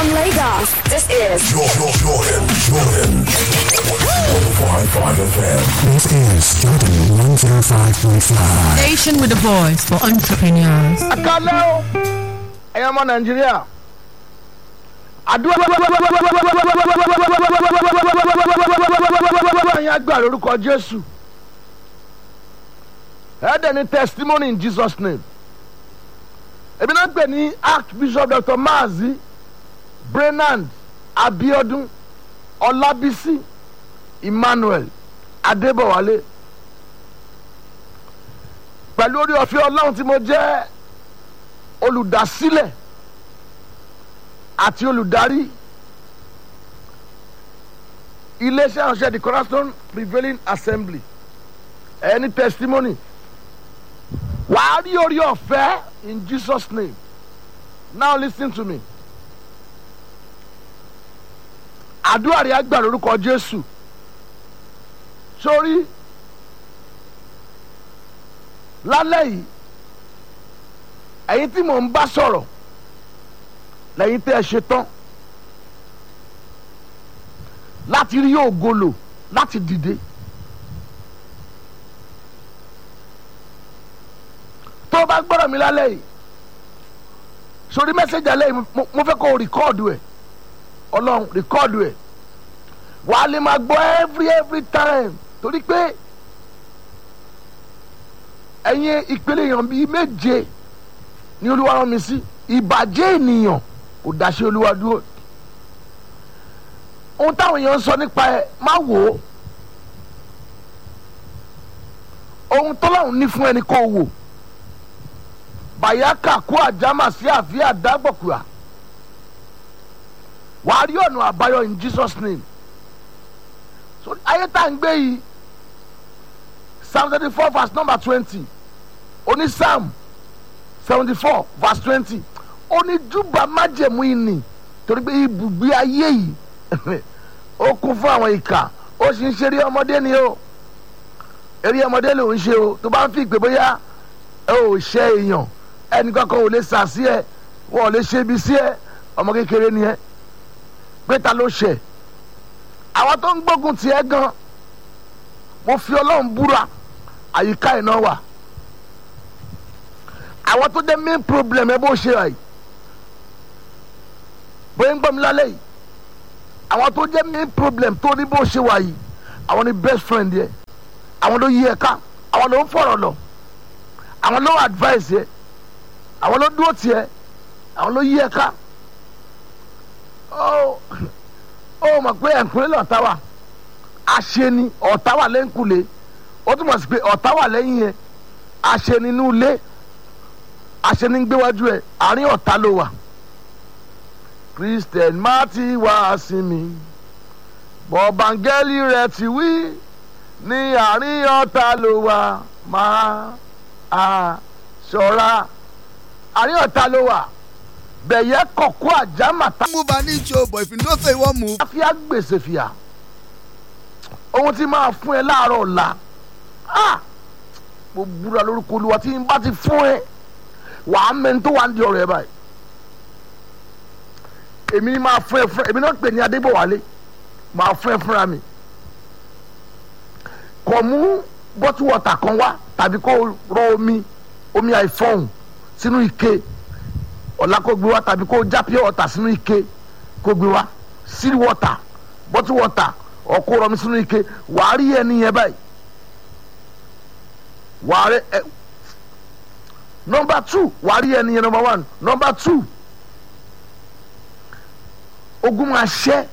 From Lagos, this is Jordan 105.5 FM. This is Jordan 105.5. Station with a voice for entrepreneurs. Akalo, ẹ̀yin ọmọ Nàìjíríà. Àdúrà yẹn gbà lórúkọ Jésù. Ẹ ní testimony in Jesus' name. Èmi náà pè ní Archbishop Dr. Maazi Brenand Abiodun Olabisi Emmanuel Adébọ̀wálé. Pẹ̀lú orí ọ̀fẹ́ Ọlọ́run tí mo jẹ́ olùdásílẹ̀ àti olùdarí iléeṣẹ́ ìránṣẹ́ the Cornerstone Prevailing Assembly. Any testimony? Wàá rí orí ọ̀fẹ́ in Jesus' name. Now listen to me. Àdúrà rẹ̀ á gbà lórúkọ Jésù. Sórí lálẹ́ yìí ẹ̀yin tí mò ń bá sọ̀rọ̀ lẹ́yìn tẹ́ ẹ ṣe tán láti rí ògo lò láti dìde. Tó o bá gbọ́dọ̀ mi lálẹ́ yìí sórí mẹ́sẹ̀gì alẹ́ yìí mo fẹ́ kó o rìkọ́ọ̀dù ẹ̀ Ọlọ́run rìkọ́ọ̀dù ẹ̀ wàá lè máa gbọ́ every time torí pé ẹ̀yin ìpele èèyàn bíi méje ni Olúwa rán mi sí. Ìbàjẹ́ ènìyàn kò dáṣẹ́ Olúwa dúró. Ohun táwọn èèyàn ń sọ nípa ẹ̀ má wò ó. Ohun tọ́lọ́run ní fún ẹni kó o wò. Bàyákà kó àjámà sí àfíà dágbọ̀kúà. Wàá rí ọ̀nà àbáyọ in Jesus' name. So ayé tá à ń gbé yìí Psalm 34 verse number 20 oní Psalm 74 verse 20 oní júbà májẹ̀mú ìní torí pé ibùgbé ayé yìí ó kún fún àwọn ìkà ó sì ń ṣe eré ọmọdé ni o eré ọmọdé ló ń ṣe o tó bá ń fi ìpè bóyá ẹ ò ṣe èèyàn ẹnìkankan ò lè sà sí ẹ wọn ò lè ṣe ibi sí ẹ ọmọ kékeré ni ẹ pé ta ló ṣe àwọn tó ń gbógun tiẹ̀ gan mo fi Ọlọ́run búra àyíká iná wà. Àwọn tó jẹ́ main problem ẹ bó ṣe rà yìí bóyá ń gbọ́ mi lálẹ́ yìí àwọn tó jẹ́ main problem tó ní bó ṣe wà yìí àwọn ni best friend yẹ àwọn ló yí ẹ ká àwọn ló ń fọ̀rọ̀ lọ àwọn ló advice yẹ àwọn ló dúró tiẹ̀ àwọn ló yí ẹ ká. Ó mọ̀ pé ẹ̀kúnlé lọ́ọ̀tá wà àṣeni ọ̀tá wà lẹ́ńkulé ó túmọ̀ sí pé ọ̀tá wà lẹ́yìn yẹn àṣeni inú ilé àṣeni ń gbéwájú ẹ̀ àárín ọ̀tá ló wà. Christian má ti wá sí mi bọ̀bángẹ́lì rẹ̀ ti wí ní àárín ọ̀tá ló wà máa ṣọ́ra àárín ọ̀tá ló wà. Bẹ̀yẹ kọ̀kọ́ àjámàtà. Move an inch, but if you don't say one move. Àfíà gbèsè fìyà. Ohun tí máa fún ẹ láàárọ̀ ọ̀la. Mo búra lórúkọ Olúwa tí n bá ti fún ẹ. Wàá mẹ́ni tó wà ń di ọ̀rọ̀ ẹ báyìí. Èmi ni máa fún ẹ fún ẹ. Èmi náà pè ní Adébọ̀wálé. Màá fún ẹ fúnra mi. Kọ̀ mú bottle water kan wá tàbí kó rọ omi àìfọ̀hún sínú ike. Ọ̀la kó gbé wá tàbí kó já pure water sínú ike kó gbé wá seal water bottle water ọ̀kó rọmi sínú ike wàá rí ẹni yẹn báyìí wàá rí ẹ number 2 wàá rí ẹni yẹn number 1 number 2 ogun máa ṣẹ́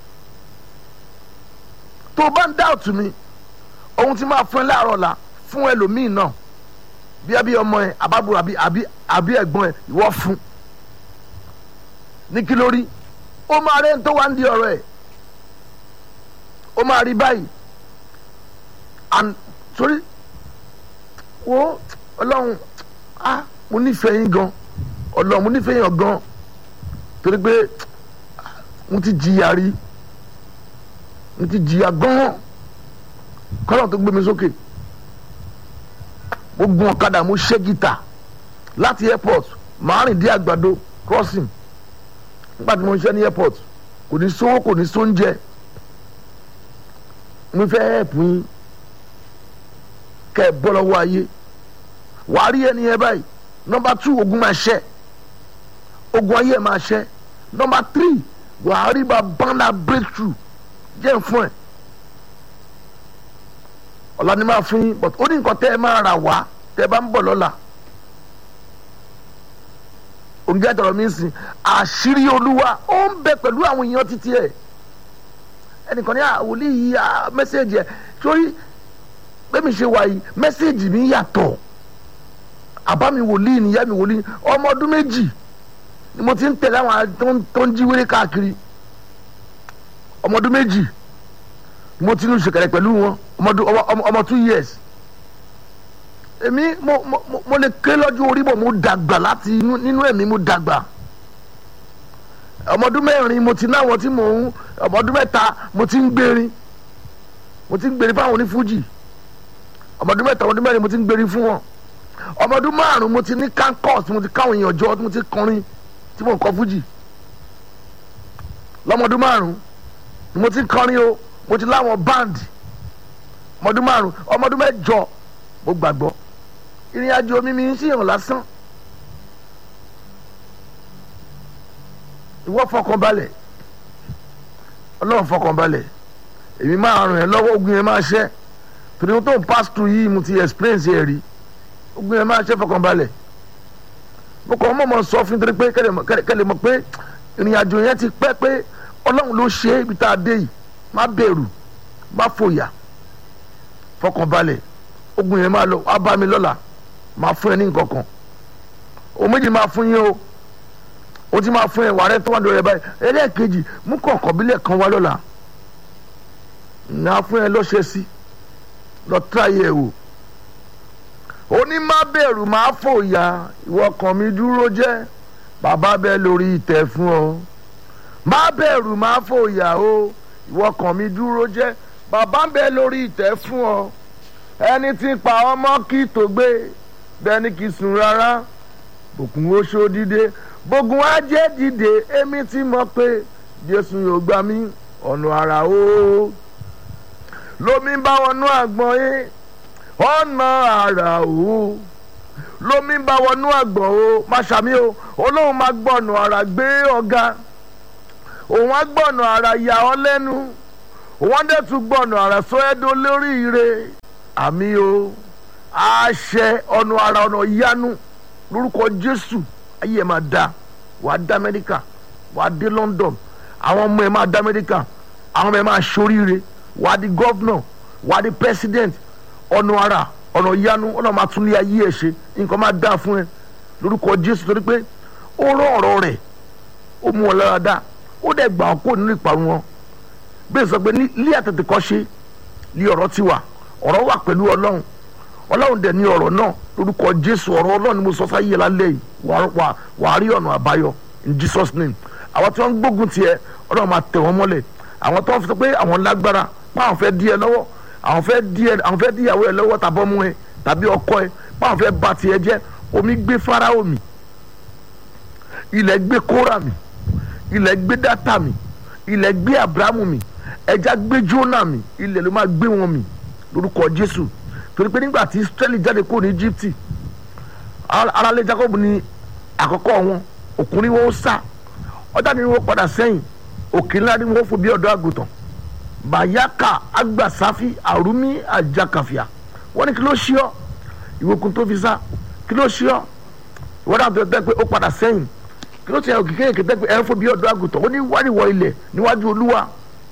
tó o bá ń doubt mi ohun tí máa fún ẹ láàárọ̀ la fún ẹlòmíì náà bí abí ọmọ ẹ àbábúrò àbí ẹ̀gbọ́n ẹ ìwọ fún ní kí lórí ó máa rẹ́ ń tó wá ń di ọ̀rọ̀ ẹ̀ ó máa rí báyìí and sorry wo Ọlọ́run mo nífẹ̀ẹ́ yín gan Ọlọ́run mo nífẹ̀ẹ́ yín gan torí pé mo ti jìyà rí mo ti jìyà gan kọ́lọ̀ tó gbé mi sókè mo gun ọ̀kadà mo ṣe gítà láti airport màá rìn dé àgbàdo crossing nígbà tí mo ń ṣe ní airport kò ní sówó kò ní sóúnjẹ mo fẹ́ help yín kẹ́ ẹ bọ́ lọ́wọ́ ayé wàá rí ẹni yẹn báyìí. Number 2 ogun máa ṣẹ́ ogun ayé máa ṣẹ́. Number 3 wàá rí bá banda breakthrough jẹ́ fún ẹ̀ ọ̀la ni máa fún yín but ó ní nǹkan tẹ́ ẹ máa rà wá tẹ́ ẹ bá ń bọ̀ lọ́la òǹgẹ́ tọrọ mi sìn àṣírí olúwa ó ń bẹ pẹ̀lú àwọn èèyàn títí ẹ̀ ẹnìkan ní àwòlí yìí mẹ́sẹ̀gì ẹ̀ sórí bẹ́ẹ̀ mi ṣe wà yìí mẹ́sẹ̀gì mi yàtọ̀ àbá mi wòlíì nìyá mi wòlíì ọmọ ọdún 2 ni mo ti ń tẹ̀lé àwọn tó ń jí wéré káàkiri ọmọ ọdún 2 ni mo ti ń ṣèkẹrẹ pẹ̀lú wọn ọmọ 2 years èmi mo lè ké lọ́jọ́ orí bọ̀ mo dàgbà láti nínú ẹ̀mí mo dàgbà ọmọ ọdún 4 mo ti náwọn tí mò ń ọmọ ọdún 3 mo ti ń gbérin fáwọn onífújì ọmọ ọdún 3 ọmọ ọdún 4 mo ti ń gbérin fún wọn ọmọ ọdún 5 mo ti ní kankos mo ti káwọn èèyàn jọ mo ti kọrin tí mo ń kọ fújì lọ́mọdún 5 ni mo ti kọrin o mo ti láwọn band ọmọdún 5 ọmọdún 8 mo gbàgbọ́ ìrìn àjò mi ń ṣèyàn lásán ìwọ fọkànbalẹ̀ Ọlọ́run fọkànbalẹ̀ èmi máa ràn ẹ́ lọ́wọ́ ogun yẹn máa ṣẹ́ torí ohun tó ń pass through yìí mo ti experience ẹ̀ rí ogun yẹn máa ṣẹ́ fọkànbalẹ̀ mo kàn mọ̀ sọ fún torí pé kẹ́lẹ̀ mọ̀ pé ìrìn àjò yẹn ti pẹ́ pé Ọlọ́run ló ṣe é ibi tá a dé yìí má bẹ̀rù má fòyà fọkànbalẹ̀ ogun yẹn máa lọ wá bá mi lọ́la máa fún ẹ ní nǹkan kan o méjì máa fún yín o ti máa fún ẹ wàá rẹ tó wà lórí ẹ báyìí ẹlẹ́ẹ̀kejì mú kọ̀ọ̀kan bílẹ̀ kan wá lọ́la náà fún ẹ lọ́ṣẹ́ sí lọ tíráyé ẹ wò ó ní má bẹ̀rù má fòyà ìwọ kàn mí dúró jẹ́ bàbá bẹ lórí ìtẹ́ fún ọ má bẹ̀rù má fòyà o ìwọ kàn mí dúró jẹ́ bàbá bẹ lórí ìtẹ́ fún ọ ẹni tí pa ọmọ kí tó gbé bẹ́ẹ̀ni kì í sùn rárá bòkun oṣó dìde bògùn ajé dìde èmi tí mọ̀ pé Jésù yóò gbà mí ọ̀nà àrà o lómi bá wọnú àgbọ̀n yé ọ̀nà àrà o lómi bá wọnú àgbọ̀n o má ṣàmì o olóhùn má gbọ̀nà àrà gbé ọ̀gá òun á gbọ̀nà àrà yà ọ́ lẹ́nu òun á dẹ̀ tún gbọ̀nà àrà sọ ẹ́ dó lórí ire àmì o àṣẹ ọ̀nà àrà ọ̀nà ìyanu lórúkọ Jésù ayé ẹ̀ máa da wàá dá Amẹ́ríkà wàá dé London àwọn ọmọ ẹ̀ máa dá Amẹ́ríkà àwọn ọmọ ẹ̀ máa ṣoríire wàá di gọ́vnọ̀ wàá di president ọ̀nà àrà ọ̀nà ìyanu ọ̀nà máa tún lé ayé ẹ̀ ṣe nǹkan máa dá fún ẹ lórúkọ Jésù torí pé ó rán ọ̀rọ̀ rẹ̀ ó mú wọn lára dá ó dẹ̀ gbà ọ́ kó nínú ìparun wọn bẹ́ẹ̀ sọ pé ní àtètè kọ́ ṣe ní ọ̀rọ̀ ti wà ọ̀rọ̀ wà pẹ̀lú Ọlọ́run dẹ̀ ní ọ̀rọ̀ náà lórúkọ Jésù ọ̀rọ̀ Ọlọ́run ni mo sọ sáyé lálẹ́ yìí wà á rí ọ̀nà àbáyọ in Jesus name àwọn tí wọ́n ń gbógun tiẹ̀ Ọlọ́run máa tẹ̀ wọ́n mọ́lẹ̀ àwọn tó ń sọ pé àwọn lágbára pé àwọn fẹ́ dí ẹ lọ́wọ́ àwọn fẹ́ dí ìyàwó ẹ lọ́wọ́ tàbí ọmọ ẹ tàbí ọkọ ẹ pé àwọn fẹ́ bà tiẹ̀ jẹ́ omi gbé Fáráò mì ilẹ̀ gbé Kórà mì ilẹ̀ gbé Dátà mì ilẹ̀ gbé Abrahamu mì ẹja gbé Jónà mì ilẹ̀ ló máa gbé wọn mì lórúkọ Jésù torí pé nígbà tí Israẹli jáde kúrò ní Íjíbítì aráalé Jákọ́bù ní àkọ́kọ́ wọn òkun ni wọ́n sá ọjà ni wọ́n padà sẹ́yìn òkè ńlá ni wọ́n fò bí ọ̀dọ́ àgùntàn bàyákà agbàsáfì àrùmí àjàkàfìà wọ́n ní kí ló ṣe ọ́ ìwòkun tó fi sá kí ló ṣe ọ́ ìwọ́n náà tó tẹ́ pé ó padà sẹ́yìn kí ló ṣe òkè kéèké tẹ́ pé ẹ̀ ń fò bí ọ̀dọ́ àgùntàn ó ní wáríwọ̀ ilẹ̀ níwájú Olúwa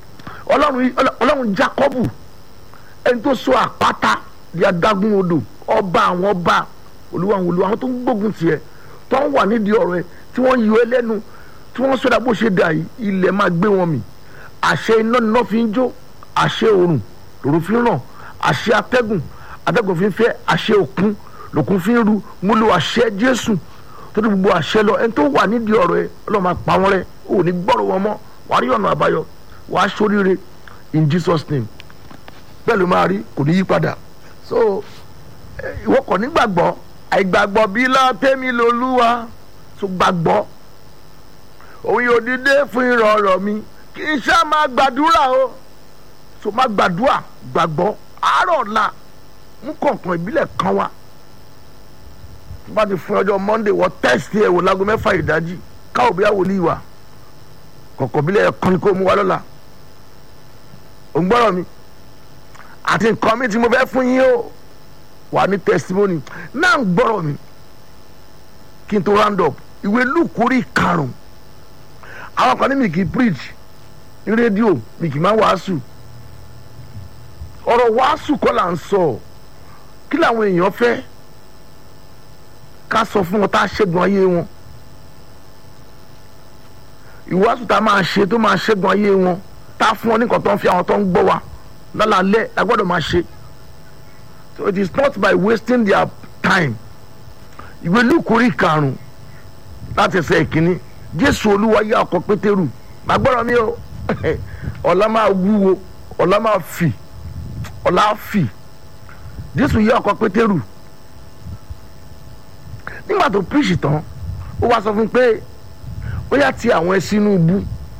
Ọlọ́run Jákọ́bù ẹni tó sọ àpáta di adágún odò ọba àwọn ọba Olúwa àwọn tó ń gbógun tiẹ̀ tó ń wà nídìí ọ̀rọ̀ ẹ tí wọ́n yọ ẹ lẹ́nu tí wọ́n sọdá bó ṣe dà yìí ilẹ̀ máa gbé wọn mì àṣẹ iná fi ń jó àṣẹ òrùn lòrùn fi ń ràn àṣẹ atẹ́gùn fi ń fẹ́ àṣẹ òkun lòkun fi ń ru mo lo àṣẹ Jésù tó ti gbogbo àṣẹ lọ ẹni tó wà nídìí ọ̀rọ̀ ẹ Ọlọ́run máa pa wọ́n rẹ́ ò ní gbọ́rọ̀ wọn mọ́ wàá rí ọ̀nà àbáyọ wàá ṣoríire in Jesus name bẹ́ẹ̀ ló máa rí kò ní yí padà so ìwọ kò ní gbàgbọ́ àìgbàgbọ́ bí látẹ́mi lolúwa tó gbàgbọ́ òun yóò dìde fún ìrọ̀rọ̀ mi kì í ṣá máa gbàdúrà o so máa gbàdúrà gbàgbọ́ àárọ̀ ọ̀la mú kọ̀ọ̀kan ìbílẹ̀ kan wá bá ti fún ọjọ́ Monday wọ́n tẹ́sítì ẹ̀ wò lágo 6 ìdájí káwọ́ bí wòlíì wà kọ̀ọ̀kan ìbílẹ̀ kan ni kò mú wa lọ́la ò ń gbọ́rọ̀ mi àti nǹkan mi tí mo fẹ́ fún yín o wà ní testimony náà ń gbọ́rọ̀ mi kí n tó round up ìwé Luke orí 5 àwọn kan ní mi kì í preach ní rédíò mi kì í máa wàásù ọ̀rọ̀ wàásù kọ́ là ń sọ kí làwọn èèyàn fẹ́ ká sọ fún wọn tá a ṣẹ́gun ayé wọn ìwàásù tá a máa ṣe tó máa ṣẹ́gun ayé wọn tá a fún wọn ní nǹkan tó ń fi àwọn tó ń gbọ́ wa lálàálẹ̀ la gbọ́dọ̀ máa ṣe so it is not by wasting their time ìwé Lúùkù orí 5 láti ẹsẹ̀ ìkíní Jésù Olúwa yá ọkọ̀ Pétérù má gbọ́dọ̀ mi o ọ̀la máa wúwo ọ̀la máa fì ọ̀la fì Jésù yá ọkọ̀ Pétérù nígbà tó píríṣì tán ó wá sọ fún pé ó yá ti àwọn ẹṣin inú ibú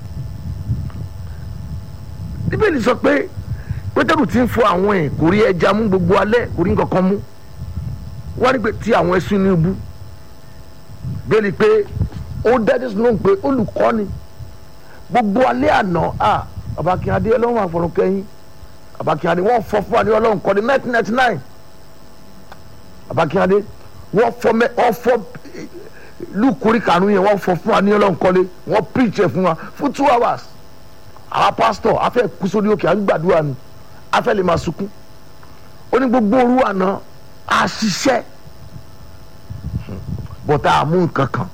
Bíbélì sọ pé Pétérù ti ń fọ àwọn ẹ̀ kò rí ẹja mú gbogbo alẹ́ kò rí nǹkan kan mú wọ́n rí pé ti àwọn ẹṣin inú ibú bẹ́ẹ̀ ni pé ó dájú sínú pé olùkọ́ni gbogbo alẹ́ àná Babakínyadé ọlọ́run àfọ̀rùn kẹ́yìn Babakínyadé wọ́n fọ́ fún wa ní ọlọ́run kọ́ni 1999 Babakínyadé wọ́n fọ́ Lúùkù orí 5 yẹn wọ́n fọ́ fún wa ní ọlọ́run kọ́ni wọ́n preach ẹ̀ fún wa fún 2 hours àwọn pastor afẹ́ kú sórí òkè à ń gbàdúrà ni afẹ́ lè máa sunkún ó ní gbogbo òru àná a ṣiṣẹ́ bọ́tà àmú nǹkan kan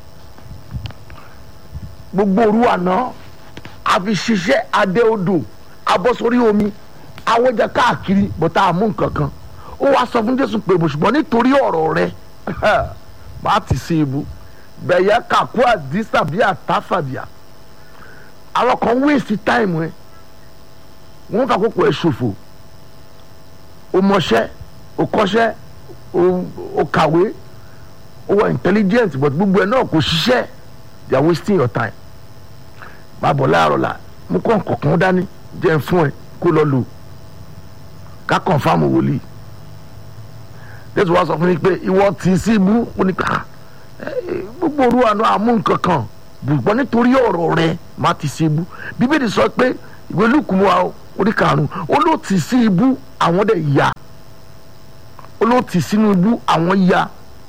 gbogbo òru àná a fi ṣiṣẹ́ adé odò abọ́ sórí omi awọ́jà káàkiri bọ́tà àmú nǹkan kan ó wá sọ fún Jésù pé ṣùgbọ́n nítorí ọ̀rọ̀ rẹ bá ti ṣe ibú bẹ̀yẹ kàkú àdìsá bíi àtàfàbíà àwọn kan waste time ẹ wọ́n fà kókò ẹ ṣòfò o mọṣẹ́ o kọ́ṣẹ́ o kàwé o wà intelligent but gbogbo ẹ náà kò ṣiṣẹ́ they are wasting your time máa bọ̀ láàárọ̀ là mú kọ́ kọ̀ọ̀kan dání jẹ́ fún ẹ kó lọ lò ká confirm wòlíì Jésù wá sọ fún mi pé ìwọ tì í sí ibú ó ní ká gbogbo òru àná àmú nǹkan kan bùgbọ́n nítorí ọ̀rọ̀ rẹ má ti sí ibú Bíbélì sọ pé ìwé Lúùkù wa orí 5 ó ló tì sí ibú àwọn dẹ̀ ya ó ló tì sínú ibú àwọn ya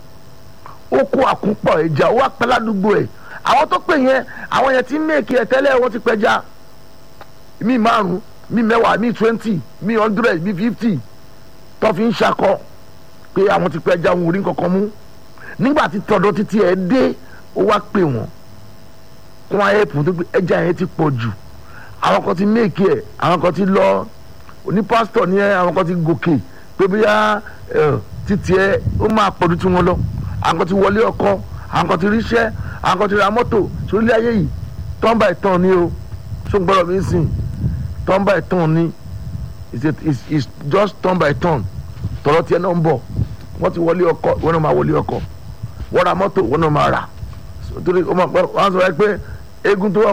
ó kó àkúpọ̀ ẹja ó wá pẹ́ ládùúgbò ẹ̀ àwọn tó pè yẹn àwọn yẹn ti ń mèkì ẹ̀ tẹ́lẹ̀ wọ́n ti pẹja mi 5 mi 10 mi 20 mi 100 mi 50 tó fi ń ṣakọ pé àwọn ti pẹja wọn ò rí nǹkan kan mú nígbà tí tọ̀dọ̀ títí ẹ̀ dé ó wá pè wọ́n kún ayé fún tó pé ẹja yẹn ti pọ̀ jù àwọn kan ti méèkì ẹ̀ àwọn kan ti lọ oní pásítọ̀ ní ẹ àwọn kan ti gòkè pé bóyá títí ẹ ó máa pọ̀ ju tí wọ́n lọ àwọn kan ti wọlé ọkọ àwọn kan ti ríṣẹ́ àwọn kan ti ra mọ́tò sórílẹ̀ ayé yìí turn by turn ni o ṣó ń gbọ́dọ̀ mi sìn turn by turn ni it's just turn by turn tọ̀rọ̀ tiẹ̀ náà ń bọ̀ wọ́n ti wọlé ọkọ wọ́n náà máa wọlé ọkọ wọ́n ra mọ́tò wọ́n náà máa rà torí wọ́n sọ pé eégún tó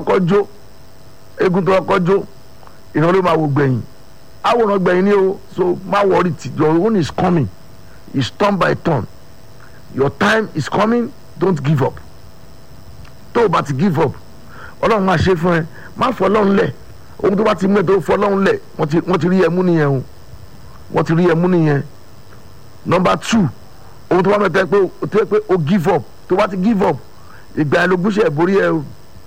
kọ́kọ́ jó ìran ló máa wò gbẹ̀yìn àwòrán gbẹ̀yìn ni o so má worry your own is coming it's turn by turn your time is coming don't give up tó o bá ti give up ọlọ́run máa ṣe fún ẹ má fọ ọlọ́run lẹ̀ ohun tó bá ti mú ẹ tó fọ ọlọ́run lẹ̀ wọ́n ti rí ẹmú nìyẹn o wọ́n ti rí ẹmú nìyẹn number 2 ohun tó bá mẹ́ta pé o give up tó bá ti give up ìgbà ẹ ló gúnṣẹ́ ẹ̀ borí ẹ o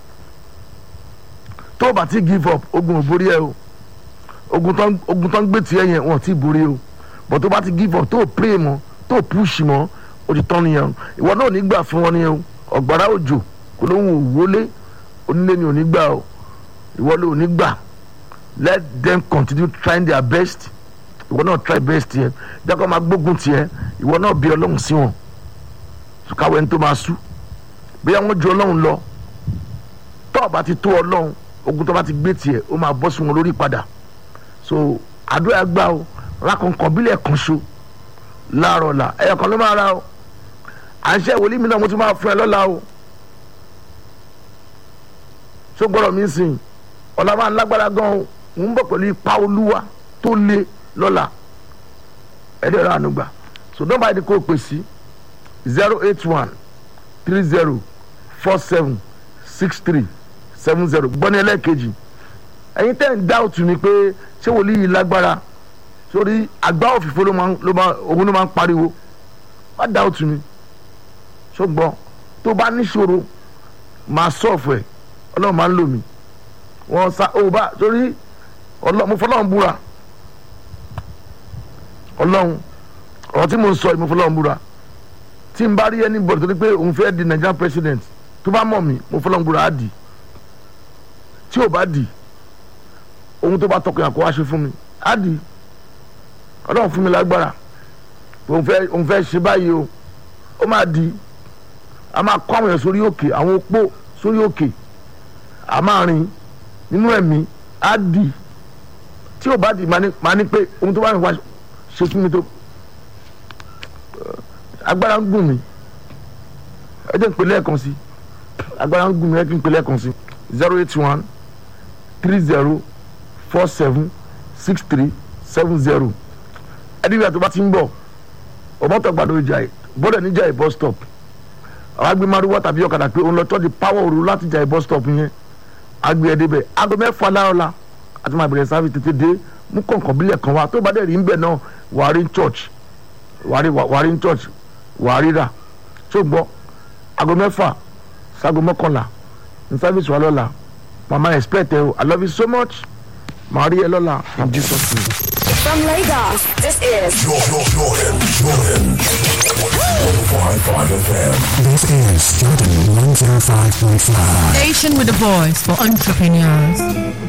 tó o bá ti give up ogun ò borí ẹ o ogun tó ń gbé tiẹ̀ yẹn wọ́n ti borí o but tó bá ti give up tó o pray mọ́ tó o push mọ́ o ti tán nìyẹn o ìwọ náà ò ní gbà fún wọn nìyẹn o ọ̀gbàrá òjò kò lóhùn òwúlé onílé ni ò ní gbà o ìwọ ló ò ní gbà let them continue trying their best ìwọ náà try best yẹn jákọ́ máa gbógun tiẹ̀ ìwọ náà bí ọlọ́run sí wọn káwé ẹni tó máa sú bí àwọn ju ọlọ́run lọ tó bá ti tó ọlọ́run ogun tó bá ti gbé tiẹ̀ ó máa bọ́ sí wọn lórí padà so àdúrà gbà o rákọ̀ǹkọ̀ bílẹ̀ kan ṣo láàárọ̀ là ẹ̀yọ̀ kan ló máa ra o à ń ṣe ìwòlí mi náà mo ti máa fún ẹ lọ́la o ṣó gbọ́dọ̀ mi sìn ọ̀la máa ń lágbára gan-an ń bọ̀ pẹ̀lú ipa olúwa tó le lọ́la ẹ̀dẹ̀ rà ànúgbà so nọ́mbà yìí kò pè sí 08130476370 gbọ́ni ẹlẹ́ẹ̀kejì ẹ̀yin tẹ́ ń dá òtún mi pé ṣé wòlíì yìí lágbára sórí àgbá òfìfo òun ló máa ń pariwo má dá òtún mi ṣùgbọ́n tó bá níṣòro máa sọ̀fù ẹ̀ ọlọ́run máa ń lò mí wọ́n sá ó bá torí mo fọlọ́run búra ọlọ́run ọ̀rọ̀ tí mo ń sọ yìí mo fọlọ́run búra tí n bá rí anybody torí pé òun fẹ́ di Nigerian president tó bá mọ̀ mí mo fọlọ́run búra á di tí ò bá di ohun tó bá tọkàn àkó wá ṣe fún mi á di ọlọ́run fún mi lágbára òun fẹ́ ṣe báyìí o ó máa di a máa kọ́ àwọn èèyàn sórí òkè àwọn opó sórí òkè a máa rìn nínú ẹ̀mí á di tí ò bá di máa ní pé ohun tó bá mi wá ṣe fún mi tó agbára ń gùn mí ẹ jẹ́ n pè lẹ́ẹ̀kan sí agbára ń gùn mí ẹ jẹ́ n pè lẹ́ẹ̀kan sí 08130476370 ẹni bí a tó bá ti ń bọ̀ ọmọọtọ gbàdọ̀ ìjà yìí bọ́dẹ̀ níjà yìí bus stop àwọn agbé maruwa tàbí ọ̀kadà pé òun lọ tọ́ di power òru láti jà yìí bus stop yẹn agbé ẹ̀ débẹ̀ aago 6 láọ̀la àti máa bẹ̀rẹ̀ sáfì tètè dé mú kọ̀ọ̀kan bílẹ̀ kan wá tó bá dẹ̀ rí ń bẹ̀ náà wàá rí church wàá rí rà tó gbọ́ aago 6 sago 11 ní sáfìsì wa lọ́la mama expect ẹ o I love you so much màá rí ẹ lọ́la in Jesus name. From Lagos, this is Jordan. 105.5 FM. This is Jordan 105.5. Station with the voice for entrepreneurs.